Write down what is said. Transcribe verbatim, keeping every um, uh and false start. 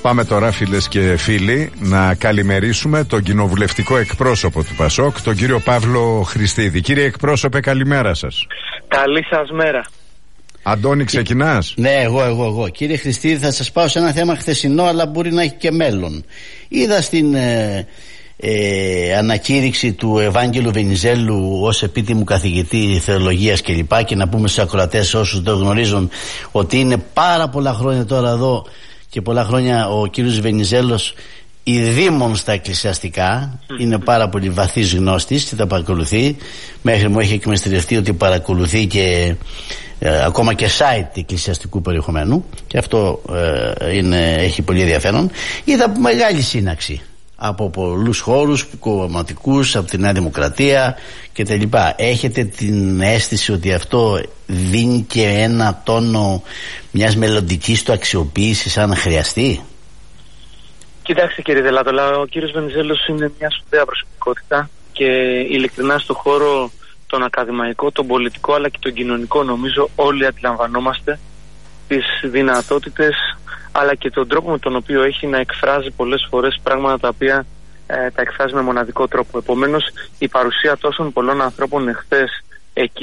Πάμε τώρα, φίλες και φίλοι, να καλημερίσουμε τον κοινοβουλευτικό εκπρόσωπο του ΠΑΣΟΚ, τον κύριο Παύλο Χριστίδη. Κύριε εκπρόσωπε, καλημέρα σας. Καλή σας μέρα. Αντώνη, ξεκινάς? Ναι, εγώ, εγώ, εγώ. Κύριε Χριστίδη, θα σας πάω σε ένα θέμα χθεσινό, αλλά μπορεί να έχει και μέλλον. Είδα στην ε, ε, ανακήρυξη του Ευάγγελου Βενιζέλου ως επίτιμου καθηγητή θεολογίας κλπ. Και, και να πούμε στους ακροατές, όσους δεν γνωρίζουν, ότι είναι πάρα πολλά χρόνια τώρα εδώ και πολλά χρόνια ο κύριος Βενιζέλος ειδήμων στα εκκλησιαστικά. Είναι πάρα πολύ βαθύς γνώστης και τα παρακολουθεί. Μέχρι μου έχει εκμεστηρευτεί ότι παρακολουθεί και ε, ακόμα και site εκκλησιαστικού περιεχομένου, και αυτό ε, είναι, έχει πολύ ενδιαφέρον. Είδα μεγάλη σύναξη από πολλούς χώρους κομματικούς, από τη Νέα Δημοκρατία κτλ. Έχετε την αίσθηση ότι αυτό δίνει και ένα τόνο μιας μελλοντικής του αξιοποίησης αν χρειαστεί? Κοιτάξτε κύριε Δελάτολα, ο κύριος Βενιζέλος είναι μια σπουδαία προσωπικότητα και ειλικρινά στο χώρο τον ακαδημαϊκό, τον πολιτικό αλλά και τον κοινωνικό, νομίζω όλοι αντιλαμβανόμαστε τις δυνατότητες αλλά και τον τρόπο με τον οποίο έχει να εκφράζει πολλές φορές πράγματα τα οποία ε, τα εκφράζει με μοναδικό τρόπο. Επομένως, η παρουσία τόσων πολλών ανθρώπων εχθές εκεί